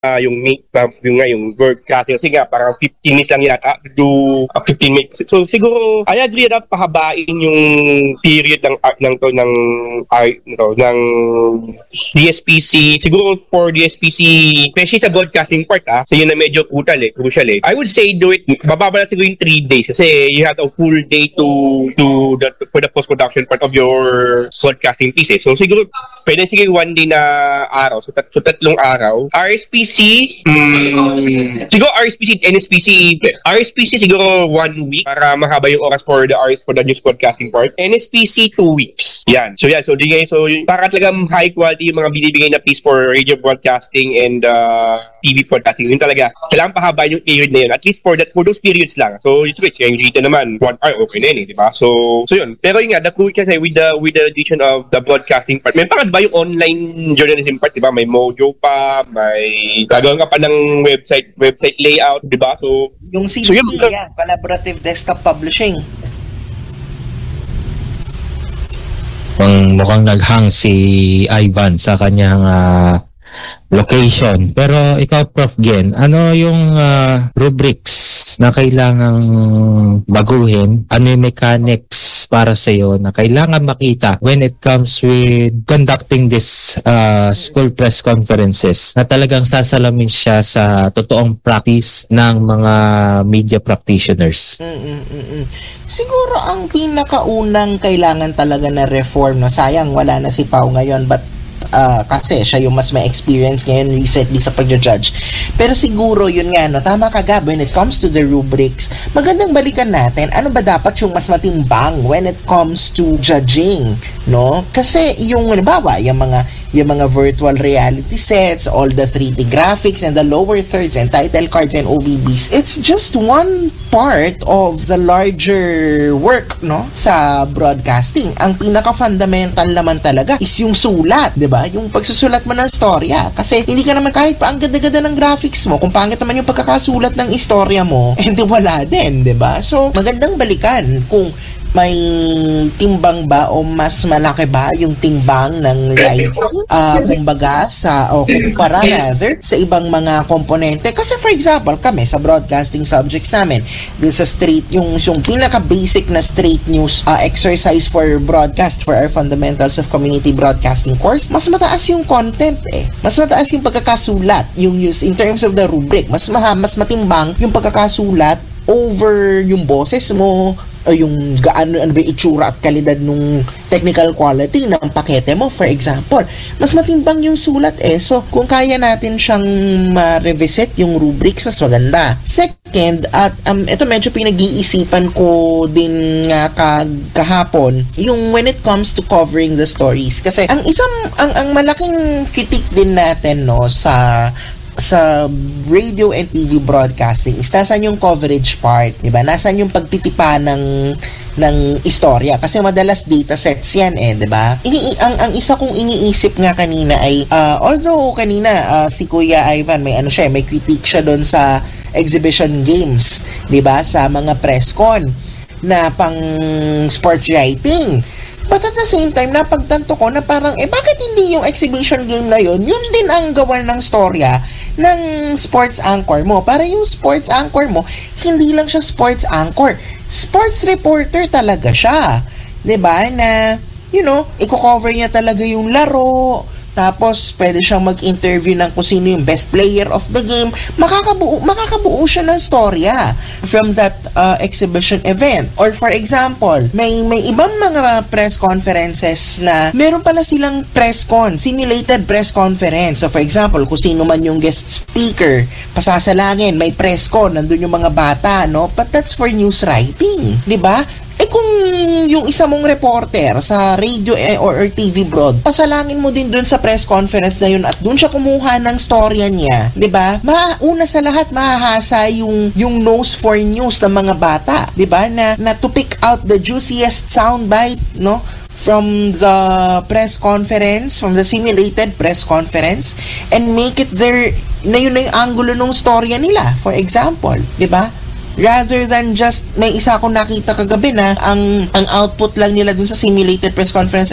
yung broadcasting kasi nga parang 15 minutes lang yata do 15 minutes. So siguro I agree na pahabain yung period ng DSPC. Siguro for DSPC, especially sa broadcasting part so yun na medyo crucial I would say do it, bababa na siguro yung 3 days kasi you have a full day for the post-production part of your broadcasting piece So siguro pwede siguro 1 day na araw. So tatlong araw. RSPC, siguro RSPC, NSPC siguro 1 week para mahaba yung oras for the news broadcasting part. NSPC 2 weeks. Yan. So para talagang high quality yung mga binibigay na piece for radio broadcasting and TV broadcasting. Yun talaga. Kailangan pahabain yung period na yun. At least for those periods lang. So yung switch, yung dito naman 1 hour okay na yun, di ba? So yun. Pero yun nga, the cool kasi with the addition of the broadcasting part. May pa ba yung online journalism part, di ba? May Mojo pa, may gagawin ka pa ng website layout, di ba? So yung CDP, Collaborative Desktop Publishing. Mukhang naghang si Ivan sa kanyang location. Pero ikaw, Prof. Gen, ano yung rubrics na kailangang baguhin? Ano yung mechanics para sa iyo na kailangan makita when it comes with conducting this school press conferences na talagang sasalamin siya sa totoong practice ng mga media practitioners? Siguro ang pinakaunang kailangan talaga na reform, sayang wala na si Pao ngayon, but kasi siya yung mas may experience ngayon recently sa pag-judge. Pero siguro yun nga, tama ka Gab, when it comes to the rubrics, magandang balikan natin ano ba dapat yung mas matimbang when it comes to judging, no? Kasi yung halimbawa, yung mga virtual reality sets, all the 3D graphics and the lower thirds and title cards and OBBs, it's just one part of the larger work, no, sa broadcasting. Ang pinaka-fundamental naman talaga is yung sulat, 'di ba? Yung pagsusulat mo ng istorya. Kasi hindi ka naman kahit pa ang ganda-ganda ng graphics mo, kung pangit naman yung pagkakasulat ng istorya mo, hindi wala din, 'di ba? So, magandang balikan kung may timbang ba o mas malaki ba yung timbang ng writing kumbaga kumpara rather sa ibang mga komponente. Kasi for example, kami sa broadcasting subjects namin, dun sa straight, yung pinaka basic na straight news exercise for broadcast for our fundamentals of community broadcasting course, mas mataas yung content mas mataas yung pagkakasulat, yung use in terms of the rubric, mas matimbang yung pagkakasulat over yung boses mo, o yung ano ba itsura at kalidad nung technical quality ng pakete mo, for example. Mas matimbang yung sulat So, kung kaya natin siyang ma-revisit yung rubrics, mas maganda. Second, at ito medyo pinag-iisipan ko din nga kahapon, yung when it comes to covering the stories. Kasi ang malaking kritik din natin sa radio and TV broadcasting is nasan yung coverage part, diba? Nasan yung pagtitipa ng istorya, kasi madalas data sets yan diba? Ang isa kong iniisip nga kanina ay although kanina si Kuya Ivan may critique siya doon sa exhibition games, diba? Sa mga press con na pang sports writing. But at the same time, napagtanto ko na parang, bakit hindi yung exhibition game na yun din ang gawan ng storya ng sports anchor mo? Para yung sports anchor mo, hindi lang siya sports anchor. Sports reporter talaga siya. 'Di ba? Na, i-cover niya talaga yung laro. Tapos, pwede siyang mag-interview ng kung sino yung best player of the game. Makakabuo siya ng storya from that exhibition event. Or for example, may ibang mga press conferences na meron pala silang press con, simulated press conference. So for example, kung sino man yung guest speaker, pasasalangin, may press con, nandun yung mga bata, no? But that's for news writing, di ba? Kung yung isa mong reporter sa radio or TV broad, pasalangin mo din dun sa press conference na yun at dun siya kumuha ng storya niya, 'di ba? Una sa lahat mahahasa yung nose for news ng mga bata, 'di ba? Na to pick out the juiciest soundbite, no? From the press conference, from the simulated press conference, and make it their na yun na yung angulo ng storya nila, for example, 'di ba? Rather than just, may isa akong nakita kagabi na ang output lang nila dun sa simulated press conference ay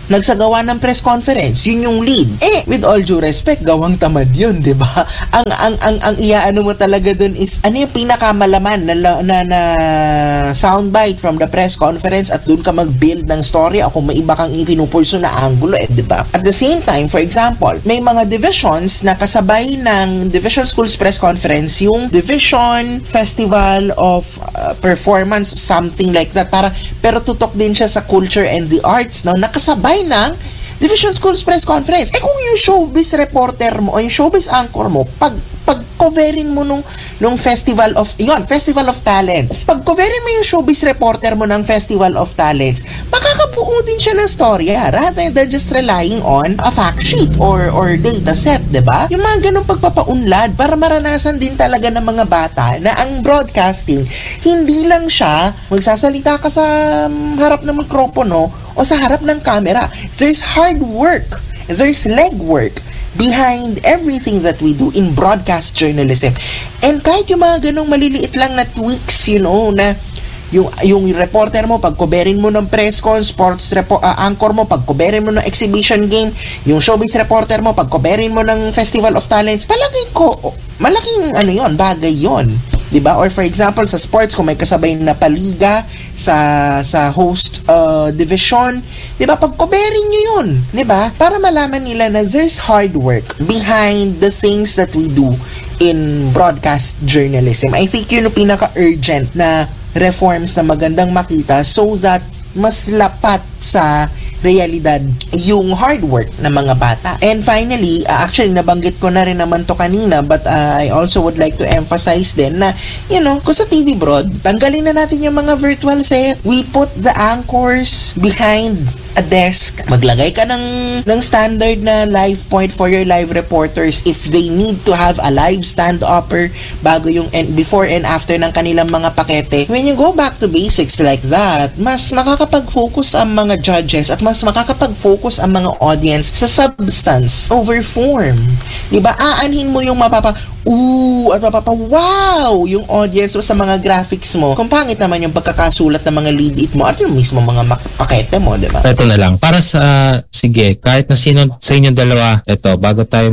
nagsagawa ng press conference, yun yung lead. With all due respect, gawang tamad yun, di ba? Ang iaano mo talaga dun is, ano yung pinakamalaman na soundbite from the press conference at dun ka mag-build ng story o kung may iba kang ipinupulso na angulo, di ba? At the same time, for example, may mga divisions na kasabay ng Division Schools press conference, yung Division Festival of Performance, something like that, pero tutok din siya sa culture and the arts, no? Nakasabay ng Division Schools press conference. Kung yung showbiz reporter mo o yung showbiz anchor mo, pag coverin mo nung Festival of Talents. Pag coverin mo yung showbiz reporter mo ng Festival of Talents, makakabuo din siya ng storya rather than just relying on a fact sheet or data set, diba? Yung mga ganung pagpapaunlad para maranasan din talaga ng mga bata na ang broadcasting, hindi lang siya magsasalita ka sa harap ng mikropono o sa harap ng camera. There's hard work. There's legwork behind everything that we do in broadcast journalism. And kahit yung mga ganong maliliit lang na tweaks, na yung reporter mo, pag coverin mo ng press con, sports anchor mo, pag coverin mo ng exhibition game, yung showbiz reporter mo, pag coverin mo ng Festival of Talents, palagay ko, malaking bagay yon. Diba? Or for example, sa sports, kung may kasabay na paliga sa host division, diba? Pag-coverin nyo yun, diba? Para malaman nila na there's hard work behind the things that we do in broadcast journalism. I think yun yung pinaka-urgent na reforms na magandang makita so that mas lapat sa realidad yung hard work ng mga bata. And finally, actually nabanggit ko na rin naman to kanina, but I also would like to emphasize din na, kung sa TV Broad, tanggalin na natin yung mga virtual set. We put the anchors behind a desk. Maglagay ka ng standard na live point for your live reporters if they need to have a live stand-upper bago yung before and after ng kanilang mga pakete. When you go back to basics like that, mas makakapag-focus ang mga judges at mas makakapag-focus ang mga audience sa substance over form. Diba? Aanhin mo yung at wow yung audience mo sa mga graphics mo. Kung pangit naman yung pagkakasulat ng mga lead it mo at yung mismo mga pakete mo, diba? Ito na lang. Para sige, kahit na sino sa inyong dalawa, ito, bago tayo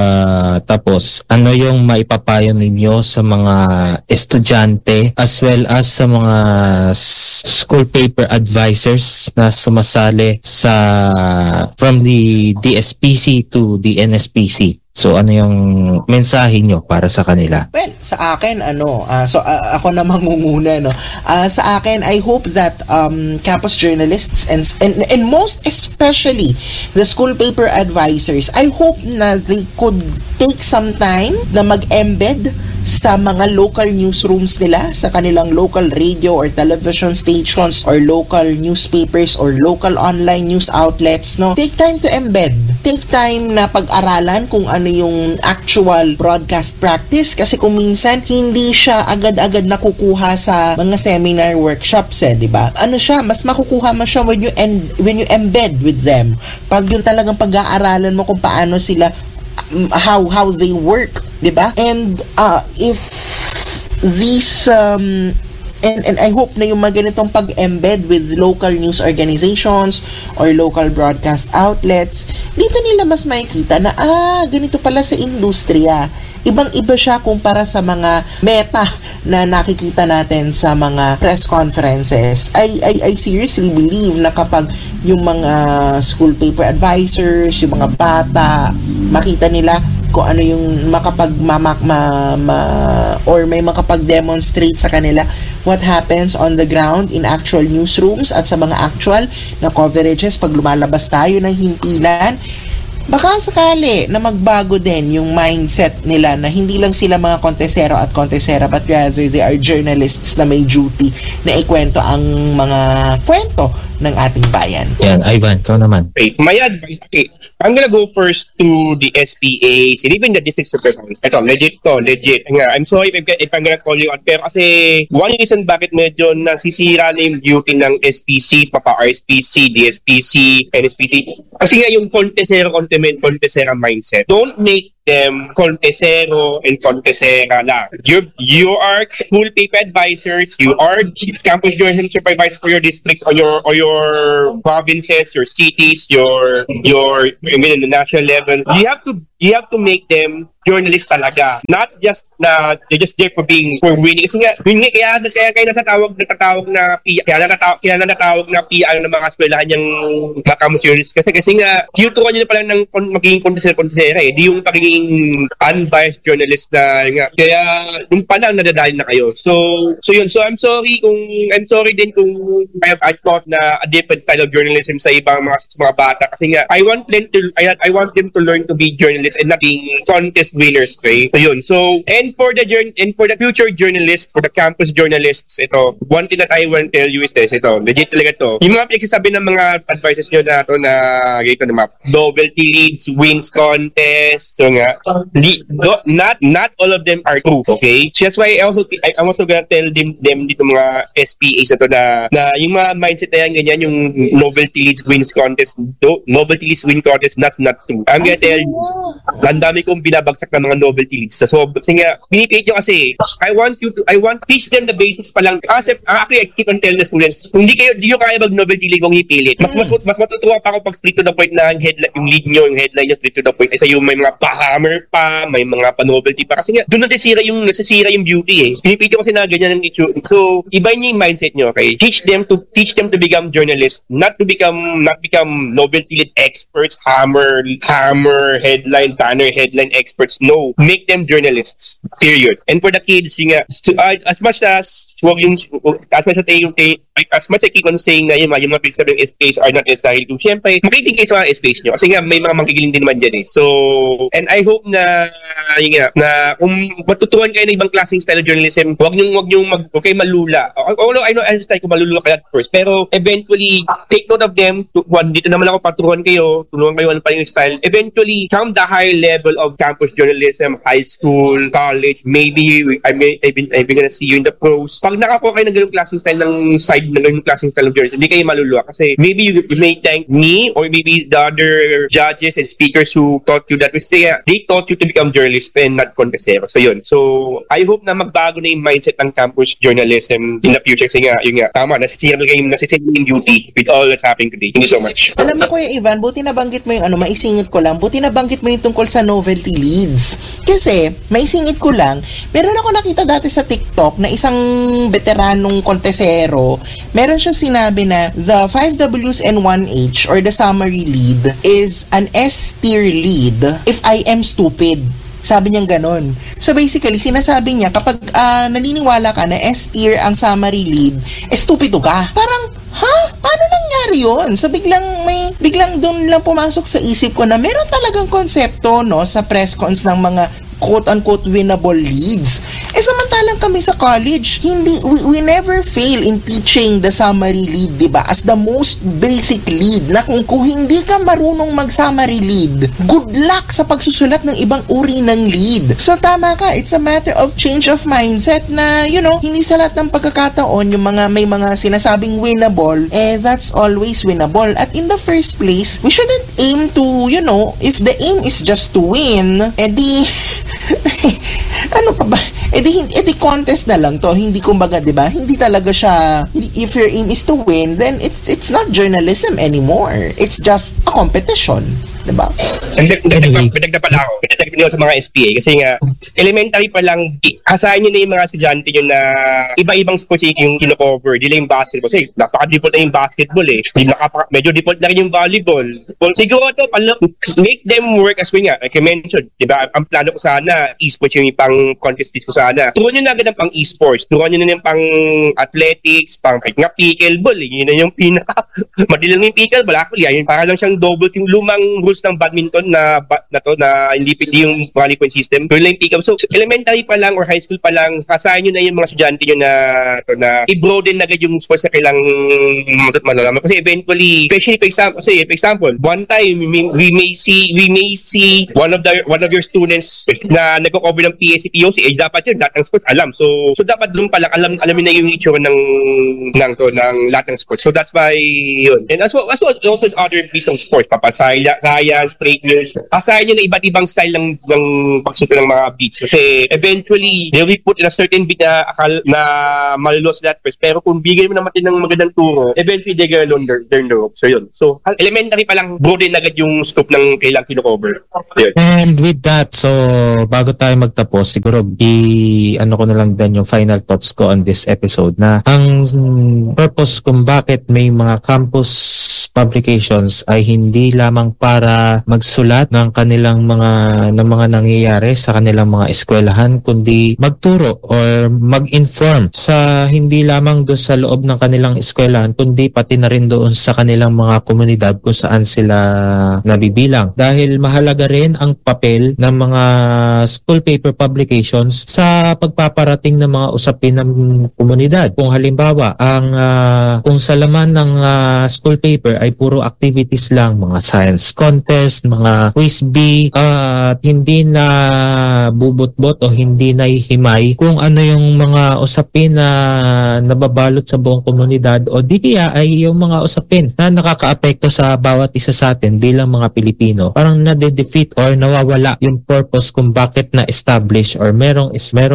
tapos, ano yung maipapayo ninyo sa mga estudyante as well as sa mga school paper advisors na sumasali from the DSPC to the NSPC? So, ano yung mensahe nyo para sa kanila? Well, sa akin, ako na mangunguna, no? Sa akin, I hope that campus journalists and most especially the school paper advisors, I hope na they could take some time na mag-embed sa mga local newsrooms nila, sa kanilang local radio or television stations or local newspapers or local online news outlets, no? Take time to embed. Take time na pag-aralan kung ano yung actual broadcast practice kasi kung minsan hindi siya agad-agad nakukuha sa mga seminar workshops, di ba? Mas makukuha mo siya when you embed with them. Pag yung talagang pag-aaralan mo kung paano sila how they work, di ba? And if these and I hope na yung mga ganitong pag-embed with local news organizations or local broadcast outlets, dito nila mas makikita na ganito pala sa industriya. Ibang-iba siya kumpara sa mga meta na nakikita natin sa mga press conferences. I seriously believe na kapag yung mga school paper advisors, yung mga bata, makita nila kung ano yung or may makapag-demonstrate sa kanila what happens on the ground in actual newsrooms at sa mga actual na coverages pag lumalabas tayo ng himpilan, baka sakali na magbago din yung mindset nila na hindi lang sila mga kontesero at kontesera but rather they are journalists na may duty na ikwento ang mga kwento ng ating bayan. Yan, Ivan, ikaw naman. Okay. My advice, I'm gonna go first to the SPAs and even the district supervisors. Ito, legit. Nga, I'm sorry if I'm gonna call you out, pero kasi one reason bakit medyo nasisira na yung duty ng SPCs, RSPC, DSPC, NSPC, kasi nga yung contesera mindset. Don't make them contesero and contesera lang. You are school paper advisors, you are campus journalism supervisors for your districts or your provinces, your cities, your in the national level. You have to make them journalists talaga, not just na they're just there for winning. Kasi nga kaya natatawag na PR ng mga eskwelahan yung mga campus journalists kasi nga tuturuan nyo na pala ng magiging contesera eh, di yung pagiging unbiased journalist na nga. Kaya nung pala nadadali na kayo. So yun. So I'm sorry din kung I thought na a different style of journalism sa ibang mga bata kasi nga I want them to learn to be journalists and not being contest winners, okay? So yun. So and for the future journalists, for the campus journalists, ito, one thing that I want to tell you is this, ito, legit talaga to. Yung mga pinagsasabi ng mga advices nyo na to na ganito na map, novelty leads, wins contest, so nga, not all of them are true, okay? So that's why I'm also gonna tell them dito mga SPAs na to na yung mga mindset na yan, ganyan, yung novelty leads, wins contest, novelty leads, win contest, that's not true. I'm gonna tell you, ang dami kong binabagsak ng mga novelty leads. So, kasi nga, pinipilit nyo kasi, I want teach them the basics pa lang. Actually, I keep on telling the students, kung di nyo kaya mag-novelty league, kung ipilit. Mas matutuwa pa ako pag straight to the point na yung lead nyo, yung headline nyo, straight to the point. Kasi yung may mga pa-hammer pa, may mga pa-novelty pa. Kasi nga, doon nasisira yung beauty eh. Pinipilit nyo kasi na ganyan ang issue. So, iba nyo yung mindset nyo, okay? Teach them to become journalists, not become novelty lead experts, hammer, headline, banner, headline experts. No, make them journalists. Period. And for the kids, as much as I keep on saying na yung mga pinagsabi ng SPAs are not necessary to, syempre, makiting kayo sa mga SPAs nyo. Kasi nga, may mga magigiling din naman dyan eh. So, and I hope na kung matutuwan kayo ng ibang klaseng style of journalism, huwag kayo malula. Although I know, I understand kung malula kayo at first, pero eventually, take note of them. Dito naman ako tulungan kayo ano pa yung style. Eventually, come the higher level of campus journalism, high school, college, maybe I've been gonna see you in the pros. Pag nakakuha kayo ng ganung klaseng style ng side na ganung klaseng style of journalism, hindi kayo maluluwa kasi maybe you may thank me or maybe the other judges and speakers who taught you that they taught you to become journalists and not contestero. So yun. So I hope na magbago na yung mindset ng campus journalism in the future kasi nga, yun nga, tama, nasisira yung beauty with all that's happening today. Thank you so much. Alam mo Kuya Ivan, buti nabanggit mo yung maisingit ko lang, buti nabanggit mo yung tungkol sa novelty leads. Kasi, maisingit ko lang, meron ako nakita dati sa TikTok na isang veteranong kontesero, meron siya sinabi na the 5Ws and 1H or the summary lead is an S-tier lead if I am stupid. Sabi niyang ganon. So basically, sinasabi niya kapag naniniwala ka na S-tier ang summary lead, stupido ka. Parang, paano nangyari yun? So biglang doon lang pumasok sa isip ko na meron talagang konsepto no sa press cons ng mga quote-unquote winnable leads. Samantalang kami sa college, we never fail in teaching the summary lead, diba? As the most basic lead na kung hindi ka marunong mag-summary lead, good luck sa pagsusulat ng ibang uri ng lead. So tama ka, it's a matter of change of mindset na, hindi sa lahat ng pagkakataon yung may mga sinasabing winnable, that's always winnable. At in the first place, we shouldn't aim to, if the aim is just to win, ano pa ba? Edi contest na lang to. Hindi kumbaga, 'di ba? Hindi talaga siya, if your aim is to win, then it's not journalism anymore. It's just a competition. Diba? Bidag na pala ako. Bidag nyo sa mga SPA. Kasi nga, elementary pa lang, asahin nyo na yung mga estudyante nyo na iba-ibang sports yung kino-cover. Di lang yung basketball. Kasi napaka-default na yung basketball eh. Medyo default na rin yung volleyball. Well, siguro to, make them work as we nga. Like I mentioned, diba? Ang plano ko sana, e-sports yung pang contest ko sana. Turuan nyo na agad ang pang e-sports. Turuan nyo na yung pang athletics, pang nga pickleball. Yun na yung pinaka. Madilang yung pickleball. Actually, yun para lang siyang double yung lumang rules rules ng badminton na hindi yung rally point system. Yun lang yung pick up. So elementary pa lang or high school pa lang, kasayan nyo na yung mga estudyante nyo na i-broaden agad yung sports na kailang malalaman. Kasi eventually, especially for example, one time we may see one of your students na nagko-cover ng PSC, POC, dapat yun lahat ng sports alam. So dapat doon pa lang alamin na yung itsura ng lahat ng sports. So that's why yun. And also other piece of sports, science, straight news. Asahan nyo na iba't ibang style ng pagsuto ng mga beats. Kasi eventually, they will put in a certain beat na malulose that first. Pero kung bigay mo naman din ng magandang turo, eventually they're gonna learn the rope. So yun. So elementary pa lang, broaden agad yung scope ng kailang kino-cover. Yun. And with that, so bago tayo magtapos, siguro ko na lang din yung final thoughts ko on this episode na ang purpose kung bakit may mga campus publications ay hindi lamang para magsulat ng kanilang mga nangyayari sa kanilang mga eskwelahan, kundi magturo or mag-inform sa hindi lamang doon sa loob ng kanilang eskwelahan, kundi pati na rin doon sa kanilang mga komunidad kung saan sila nabibilang. Dahil mahalaga rin ang papel ng mga school paper publications sa pagpaparating ng mga usapin ng komunidad. Kung halimbawa, kung sa laman ng school paper ay puro activities lang, mga science contest, mga quiz bee, at hindi na bubot-bot o hindi na ihimay kung ano yung mga usapin na nababalot sa buong komunidad o di kaya ay yung mga usapin na nakakaapekto sa bawat isa sa atin bilang mga Pilipino. Parang nade-defeat or nawawala yung purpose kung bakit na-establish or merong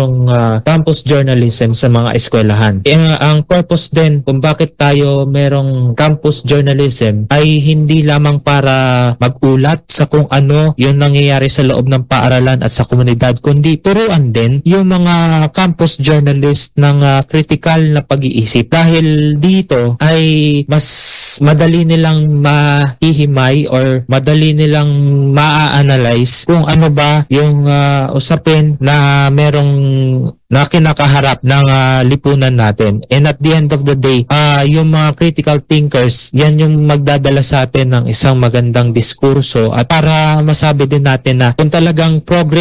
campus journalism sa mga eskwelahan. Ang purpose din kung bakit tayo merong campus journalism ay hindi lamang para mag-ulat sa kung ano yung nangyayari sa loob ng paaralan at sa komunidad, kundi turuan din yung mga campus journalist ng critical na pag-iisip. Dahil dito ay mas madali nilang mahihimay or madali nilang ma-analyze kung ano ba yung usapin na merong na kinakaharap ng lipunan natin. And at the end of the day, yung mga critical thinkers, yan yung magdadala sa atin ng isang magandang diskurso at para masabi din natin na kung talagang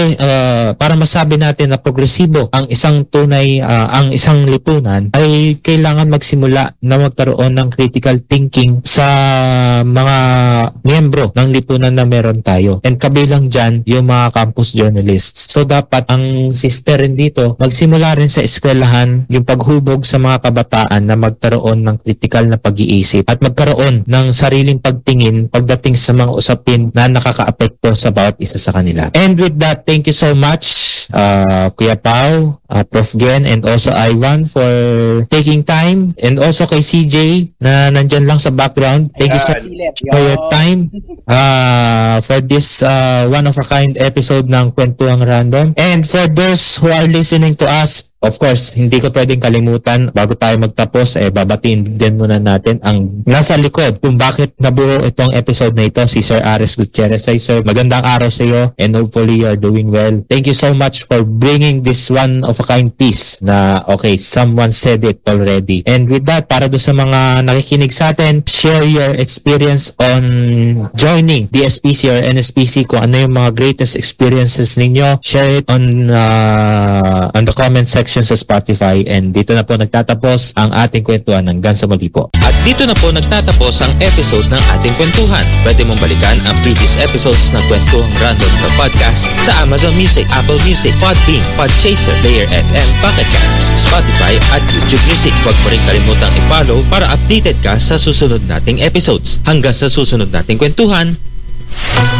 para masabi natin na progresibo ang isang ang isang lipunan, ay kailangan magsimula na magkaroon ng critical thinking sa mga miyembro ng lipunan na meron tayo. And kabilang dyan, yung mga campus journalists. So dapat ang sister rin dito, magsimula rin sa eskwelahan yung paghubog sa mga kabataan na magkaroon ng critical na pag-iisip at magkaroon ng sariling pagtingin pagdating sa mga usapin na nakakaapekto sa bawat isa sa kanila. And with that, thank you so much Kuya Pao, Prof. Gen, and also Ivan for taking time, and also kay CJ na nandyan lang sa background. Thank you so much for your time for this one-of-a-kind episode ng Kwentuhang Random. And for those who are listening to us, of course, hindi ko pwedeng kalimutan, bago tayo magtapos, babatiin din muna natin ang nasa likod kung bakit nabuo itong episode na ito, si Sir Ares Gutierrez. Hi Sir, magandang araw sa iyo and hopefully you are doing well. Thank you so much for bringing this one-of-a-kind piece na, okay, someone said it already. And with that, para do sa mga nakikinig sa atin, share your experience on joining the SPC or NSPC, kung ano yung mga greatest experiences ninyo. Share it on the comment section sa Spotify. And dito na po nagtatapos ang ating kwentuhan hanggang sa muli po. At dito na po nagtatapos ang episode ng ating kwentuhan. Pwede mong balikan ang previous episodes ng Kwentuhang Random na podcast sa Amazon Music, Apple Music, Podbean, Podchaser, Player FM, Pocket Casts, Spotify at YouTube Music. Huwag mo rin kalimutang i-follow para updated ka sa susunod nating episodes. Hanggang sa susunod nating kwentuhan.